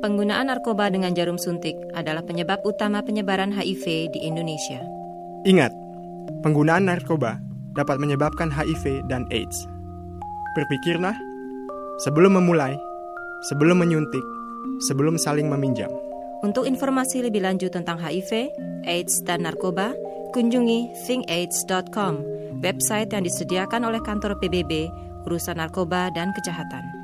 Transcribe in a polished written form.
Penggunaan narkoba dengan jarum suntik adalah penyebab utama penyebaran HIV di Indonesia. Ingat, penggunaan narkoba dapat menyebabkan HIV dan AIDS. Berpikirlah sebelum memulai, sebelum menyuntik, sebelum saling meminjam. Untuk informasi lebih lanjut tentang HIV, AIDS, dan narkoba, kunjungi thinkaids.com, website yang disediakan oleh kantor PBB, urusan narkoba dan kejahatan.